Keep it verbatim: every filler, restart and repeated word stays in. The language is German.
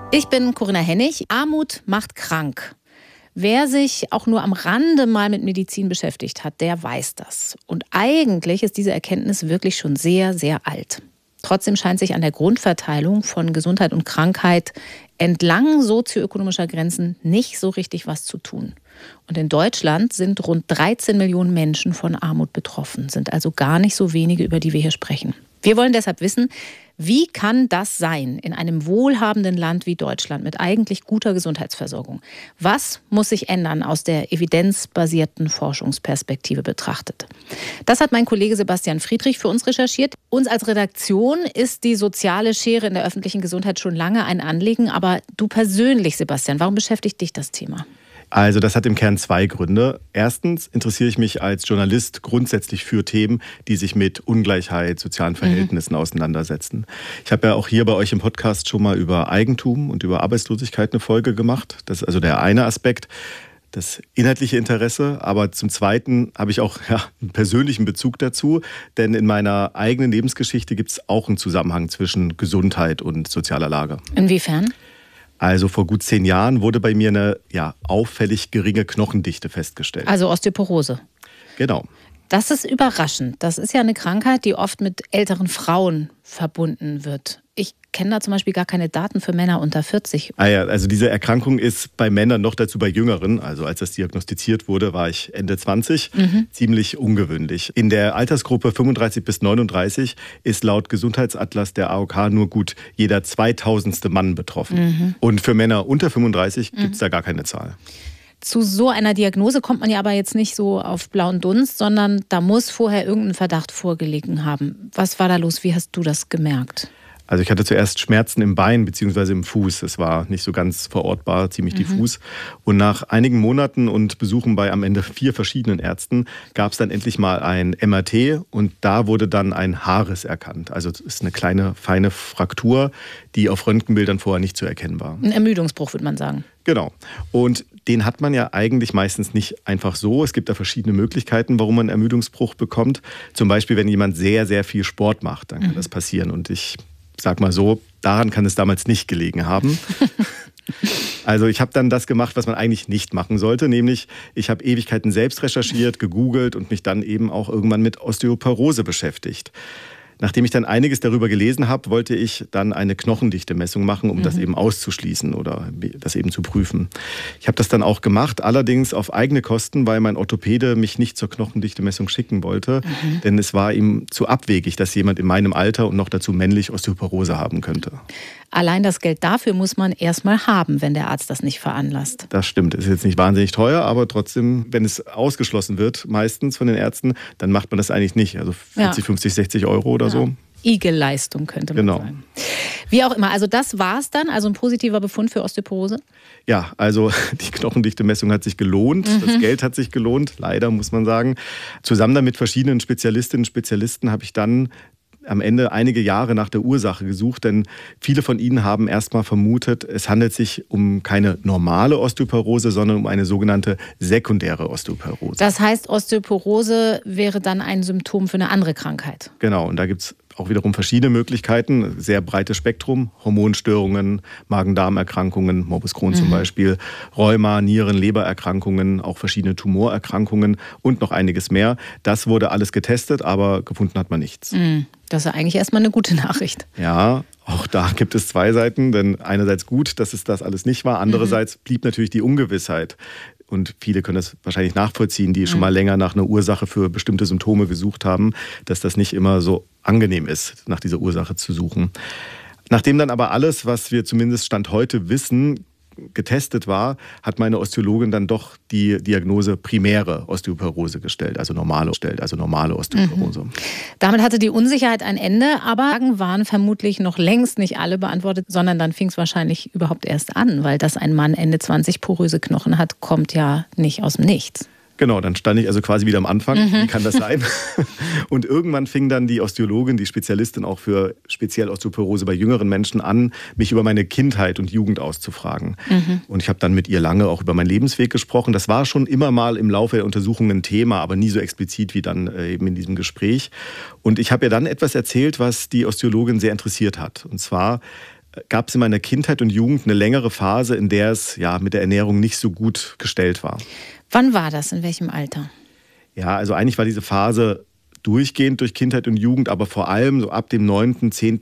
Ich bin Corinna Hennig. Armut macht krank. Wer sich auch nur am Rande mal mit Medizin beschäftigt hat, der weiß das. Und eigentlich ist diese Erkenntnis wirklich schon sehr, sehr alt. Trotzdem scheint sich an der Grundverteilung von Gesundheit und Krankheit entlang sozioökonomischer Grenzen nicht so richtig was zu tun. Und in Deutschland sind rund dreizehn Millionen Menschen von Armut betroffen, sind also gar nicht so wenige, über die wir hier sprechen. Wir wollen deshalb wissen, wie kann das sein in einem wohlhabenden Land wie Deutschland mit eigentlich guter Gesundheitsversorgung? Was muss sich ändern aus der evidenzbasierten Forschungsperspektive betrachtet? Das hat mein Kollege Sebastian Friedrich für uns recherchiert. Uns als Redaktion ist die soziale Schere in der öffentlichen Gesundheit schon lange ein Anliegen. Aber du persönlich, Sebastian, warum beschäftigt dich das Thema? Also das hat im Kern zwei Gründe. Erstens interessiere ich mich als Journalist grundsätzlich für Themen, die sich mit Ungleichheit, sozialen Verhältnissen mhm. auseinandersetzen. Ich habe ja auch hier bei euch im Podcast schon mal über Eigentum und über Arbeitslosigkeit eine Folge gemacht. Das ist also der eine Aspekt, das inhaltliche Interesse. Aber zum Zweiten habe ich auch ja, einen persönlichen Bezug dazu. Denn in meiner eigenen Lebensgeschichte gibt es auch einen Zusammenhang zwischen Gesundheit und sozialer Lage. Inwiefern? Also vor gut zehn Jahren wurde bei mir eine ja, auffällig geringe Knochendichte festgestellt. Also Osteoporose. Genau. Das ist überraschend. Das ist ja eine Krankheit, die oft mit älteren Frauen verbunden wird. Ich kenne da zum Beispiel gar keine Daten für Männer unter vierzig. Ah ja, also diese Erkrankung ist bei Männern noch dazu bei Jüngeren. Also als das diagnostiziert wurde, war ich Ende zwanzig. Mhm. Ziemlich ungewöhnlich. In der Altersgruppe fünfunddreißig bis neununddreißig ist laut Gesundheitsatlas der A O K nur gut jeder zweitausendste Mann betroffen. Mhm. Und für Männer unter fünfunddreißig mhm. gibt es da gar keine Zahl. Zu so einer Diagnose kommt man ja aber jetzt nicht so auf blauen Dunst, sondern da muss vorher irgendein Verdacht vorgelegen haben. Was war da los? Wie hast du das gemerkt? Also ich hatte zuerst Schmerzen im Bein bzw. im Fuß. Es war nicht so ganz verortbar, ziemlich mhm. diffus. Und nach einigen Monaten und Besuchen bei am Ende vier verschiedenen Ärzten gab es dann endlich mal ein M R T und da wurde dann ein Haarriss erkannt. Also es ist eine kleine, feine Fraktur, die auf Röntgenbildern vorher nicht zu erkennen war. Ein Ermüdungsbruch, würde man sagen. Genau. Und den hat man ja eigentlich meistens nicht einfach so. Es gibt da verschiedene Möglichkeiten, warum man einen Ermüdungsbruch bekommt. Zum Beispiel, wenn jemand sehr, sehr viel Sport macht, dann kann mhm. das passieren. Und ich sag mal so, daran kann es damals nicht gelegen haben. Also ich habe dann das gemacht, was man eigentlich nicht machen sollte, nämlich ich habe Ewigkeiten selbst recherchiert, gegoogelt und mich dann eben auch irgendwann mit Osteoporose beschäftigt. Nachdem ich dann einiges darüber gelesen habe, wollte ich dann eine Knochendichte-Messung machen, um mhm. das eben auszuschließen oder das eben zu prüfen. Ich habe das dann auch gemacht, allerdings auf eigene Kosten, weil mein Orthopäde mich nicht zur Knochendichte-Messung schicken wollte. Mhm. Denn es war ihm zu abwegig, dass jemand in meinem Alter und noch dazu männlich Osteoporose haben könnte. Allein das Geld dafür muss man erstmal haben, wenn der Arzt das nicht veranlasst. Das stimmt. Es ist jetzt nicht wahnsinnig teuer, aber trotzdem, wenn es ausgeschlossen wird, meistens von den Ärzten, dann macht man das eigentlich nicht. Also vierzig, ja. fünfzig, sechzig Euro oder ja. so. Igelleistung könnte man genau. sagen. Wie auch immer, also das war es dann, also ein positiver Befund für Osteoporose? Ja, also die Knochendichte-Messung hat sich gelohnt, mhm. das Geld hat sich gelohnt, leider muss man sagen. Zusammen dann mit verschiedenen Spezialistinnen und Spezialisten habe ich dann am Ende einige Jahre nach der Ursache gesucht, denn viele von ihnen haben erstmal vermutet, es handelt sich um keine normale Osteoporose, sondern um eine sogenannte sekundäre Osteoporose. Das heißt, Osteoporose wäre dann ein Symptom für eine andere Krankheit? Genau, und da gibt es auch wiederum verschiedene Möglichkeiten, sehr breites Spektrum, Hormonstörungen, Magen-Darm-Erkrankungen, Morbus Crohn mhm. zum Beispiel, Rheuma, Nieren-, Lebererkrankungen, auch verschiedene Tumorerkrankungen und noch einiges mehr. Das wurde alles getestet, aber gefunden hat man nichts. Mhm. Das ist eigentlich erstmal eine gute Nachricht. Ja, auch da gibt es zwei Seiten, denn einerseits gut, dass es das alles nicht war, andererseits mhm. blieb natürlich die Ungewissheit. Und viele können das wahrscheinlich nachvollziehen, die schon mal länger nach einer Ursache für bestimmte Symptome gesucht haben, dass das nicht immer so angenehm ist, nach dieser Ursache zu suchen. Nachdem dann aber alles, was wir zumindest Stand heute wissen, getestet war, hat meine Osteologin dann doch die Diagnose primäre Osteoporose gestellt, also normale, also normale Osteoporose. Mhm. Damit hatte die Unsicherheit ein Ende, aber Fragen waren vermutlich noch längst nicht alle beantwortet, sondern dann fing es wahrscheinlich überhaupt erst an, weil dass ein Mann Ende zwanzig poröse Knochen hat, kommt ja nicht aus dem Nichts. Genau, dann stand ich also quasi wieder am Anfang. Mhm. Wie kann das sein? Und irgendwann fing dann die Osteologin, die Spezialistin auch für speziell Osteoporose bei jüngeren Menschen an, mich über meine Kindheit und Jugend auszufragen. Mhm. Und ich habe dann mit ihr lange auch über meinen Lebensweg gesprochen. Das war schon immer mal im Laufe der Untersuchungen ein Thema, aber nie so explizit wie dann eben in diesem Gespräch. Und ich habe ihr dann etwas erzählt, was die Osteologin sehr interessiert hat. Und zwar gab es in meiner Kindheit und Jugend eine längere Phase, in der es ja mit der Ernährung nicht so gut gestellt war. Wann war das? In welchem Alter? Ja, also eigentlich war diese Phase durchgehend durch Kindheit und Jugend, aber vor allem so ab dem neunten, zehnten